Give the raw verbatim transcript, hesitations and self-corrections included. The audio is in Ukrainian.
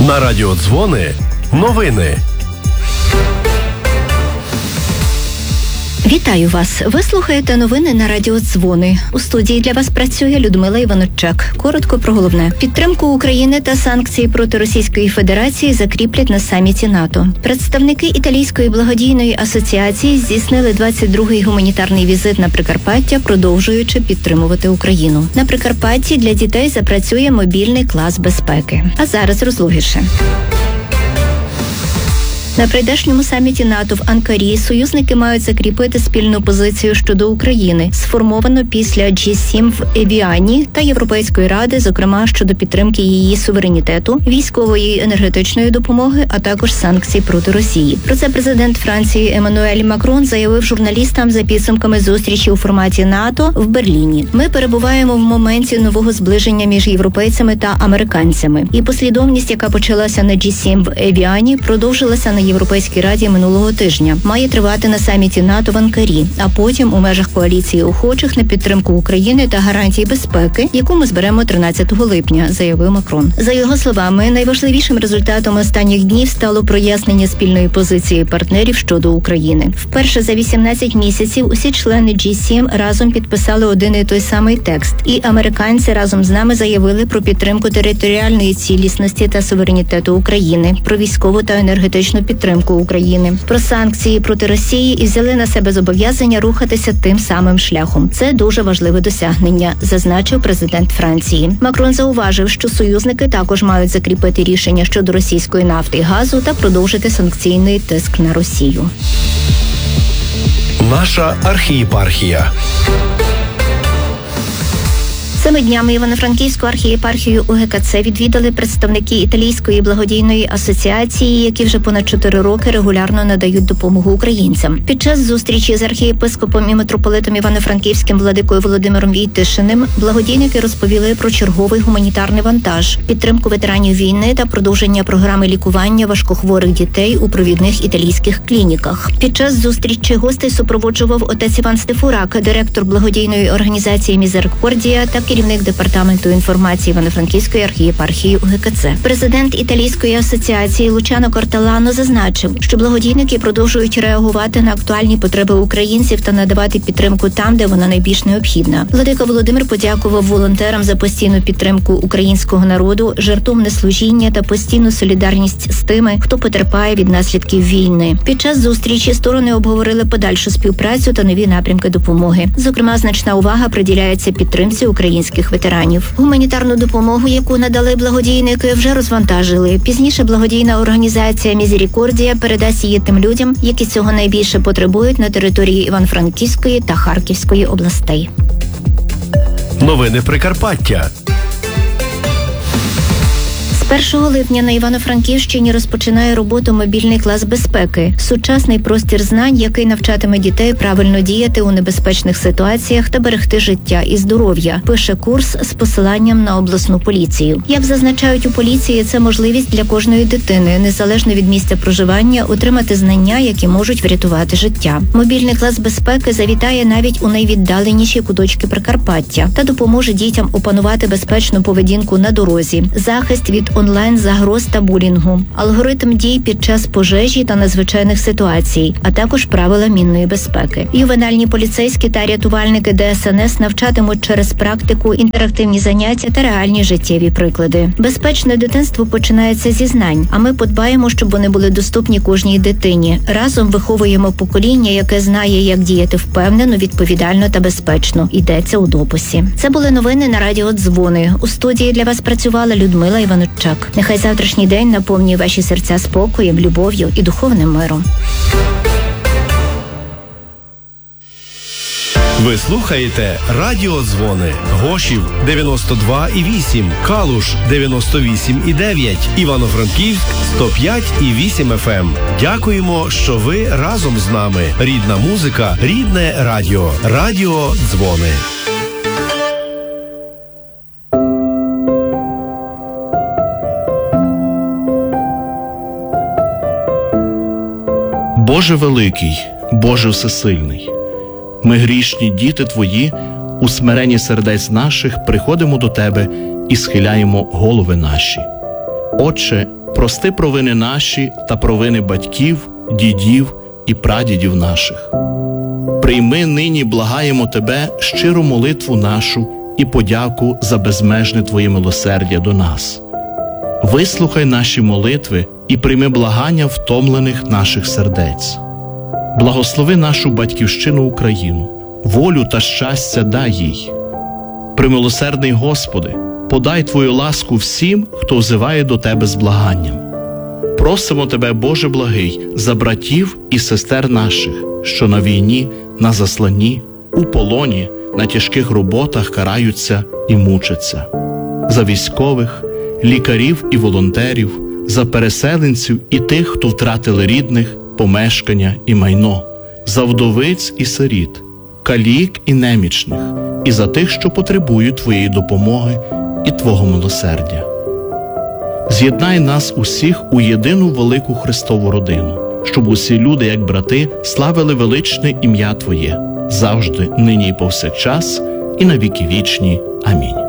На радіодзвони новини. Вітаю вас! Ви слухаєте новини на Радіо Дзвони. У студії для вас працює Людмила Іваночак. Коротко про головне. Підтримку України та санкції проти Російської Федерації закріплять на саміті НАТО. Представники Італійської благодійної асоціації здійснили двадцять другий гуманітарний візит на Прикарпаття, продовжуючи підтримувати Україну. На Прикарпатті для дітей запрацює мобільний клас безпеки. А зараз розлогіше. На прийдешньому саміті НАТО в Анкарі союзники мають закріпити спільну позицію щодо України, сформовану після джі сім в Евіані та Європейської ради, зокрема щодо підтримки її суверенітету, військової і енергетичної допомоги, а також санкцій проти Росії. Про це президент Франції Еммануель Макрон заявив журналістам за підсумками зустрічі у форматі НАТО в Берліні. Ми перебуваємо в моменті нового зближення між європейцями та американцями. І послідовність, яка почалася на джі сім в Евіані, продовжилася на Європейській раді минулого тижня. Має тривати на саміті НАТО в Анкарі, а потім у межах коаліції охочих на підтримку України та гарантій безпеки, яку ми зберемо тринадцятого липня, заявив Макрон. За його словами, найважливішим результатом останніх днів стало прояснення спільної позиції партнерів щодо України. Вперше за вісімнадцять місяців усі члени джі сім разом підписали один і той самий текст, і американці разом з нами заявили про підтримку територіальної цілісності та суверенітету України, про військову та енергетичну підтримку підтримку України, про санкції проти Росії і взяли на себе зобов'язання рухатися тим самим шляхом. Це дуже важливе досягнення, зазначив президент Франції. Макрон зауважив, що союзники також мають закріпити рішення щодо російської нафти і газу та продовжити санкційний тиск на Росію. Наша архієпархія. Цими днями Івано-Франківську архієпархію у ге ка це відвідали представники Італійської благодійної асоціації, які вже понад чотири роки регулярно надають допомогу українцям. Під час зустрічі з архієпископом і митрополитом Івано-Франківським владикою Володимиром Войтишиним благодійники розповіли про черговий гуманітарний вантаж, підтримку ветеранів війни та продовження програми лікування важкохворих дітей у провідних італійських клініках. Під час зустрічі гостей супроводжував отець Іван Стефурак, директор благодійної організації «Мізерикордія» та керівник департаменту інформації Івано-Франківської архієпархії у ге ка це. Президент Італійської асоціації Лучано Кортелано зазначив, що благодійники продовжують реагувати на актуальні потреби українців та надавати підтримку там, де вона найбільш необхідна. Владика Володимир подякував волонтерам за постійну підтримку українського народу, жертовне служіння та постійну солідарність з тими, хто потерпає від наслідків війни. Під час зустрічі сторони обговорили подальшу співпрацю та нові напрямки допомоги. Зокрема, значна увага приділяється підтримці українських ветеранів. Гуманітарну допомогу, яку надали благодійники, вже розвантажили. Пізніше благодійна організація «Мізерикордія» передасть її тим людям, які цього найбільше потребують на території Івано-Франківської та Харківської областей. Новини Прикарпаття. першого липня на Івано-Франківщині розпочинає роботу мобільний клас безпеки – сучасний простір знань, який навчатиме дітей правильно діяти у небезпечних ситуаціях та берегти життя і здоров'я, пише курс з посиланням на обласну поліцію. Як зазначають у поліції, це можливість для кожної дитини, незалежно від місця проживання, отримати знання, які можуть врятувати життя. Мобільний клас безпеки завітає навіть у найвіддаленіші куточки Прикарпаття та допоможе дітям опанувати безпечну поведінку на дорозі, захист від онлайн-загроз та булінгу, алгоритм дій під час пожежі та надзвичайних ситуацій, а також правила мінної безпеки. Ювенальні поліцейські та рятувальники де ес ен ес навчатимуть через практику, інтерактивні заняття та реальні життєві приклади. Безпечне дитинство починається зі знань, а ми подбаємо, щоб вони були доступні кожній дитині. Разом виховуємо покоління, яке знає, як діяти впевнено, відповідально та безпечно. Йдеться у дописі. Це були новини на Радіо Дзвони. У студії для вас працювала Людмила Іваночак. Нехай завтрашній день наповнює ваші серця спокоєм, любов'ю і духовним миром. Ви слухаєте Радіо Дзвони. Гошів дев'яносто два і вісім, Калуш дев'яносто вісім і дев'ять, Івано-Франківськ сто п'ять і вісім еф ем. Дякуємо, що ви разом з нами. Рідна музика, рідне радіо. Радіо Дзвони. Боже великий, Боже всесильний, ми грішні діти Твої, у смиренні сердець наших приходимо до Тебе і схиляємо голови наші. Отче, прости провини наші та провини батьків, дідів і прадідів наших. Прийми нині, благаємо Тебе, щиру молитву нашу і подяку за безмежне Твоє милосердя до нас. Вислухай наші молитви і прийми благання втомлених наших сердець. Благослови нашу батьківщину Україну, волю та щастя дай їй. Примилосердний Господи, подай Твою ласку всім, хто взиває до Тебе з благанням. Просимо Тебе, Боже благий, за братів і сестер наших, що на війні, на засланні, у полоні, на тяжких роботах караються і мучаться. За військових, лікарів і волонтерів, за переселенців і тих, хто втратили рідних, помешкання і майно, за вдовиць і сиріт, калік і немічних, і за тих, що потребують Твоєї допомоги і Твого милосердя. З'єднай нас усіх у єдину велику Христову родину, щоб усі люди, як брати, славили величне ім'я Твоє, завжди, нині і повсякчас, і на віки вічні. Амінь.